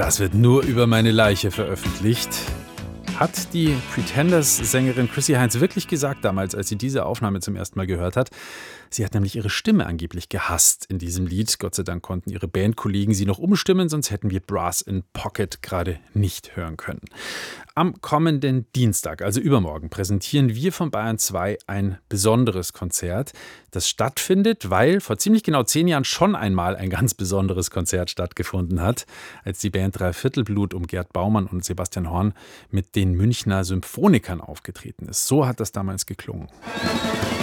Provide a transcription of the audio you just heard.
Das wird nur über meine Leiche veröffentlicht. Hat die Pretenders-Sängerin Chrissie Hynde wirklich gesagt damals, als sie diese Aufnahme zum ersten Mal gehört hat? Sie hat nämlich ihre Stimme angeblich gehasst in diesem Lied. Gott sei Dank konnten ihre Bandkollegen sie noch umstimmen, sonst hätten wir Brass in Pocket gerade nicht hören können. Am kommenden Dienstag, also übermorgen, präsentieren wir von Bayern 2 ein besonderes Konzert, das stattfindet, weil vor ziemlich genau 10 Jahren schon einmal ein ganz besonderes Konzert stattgefunden hat, als die Band Dreiviertelblut um Gerd Baumann und Sebastian Horn mit den Münchner Symphonikern aufgetreten ist. So hat das damals geklungen.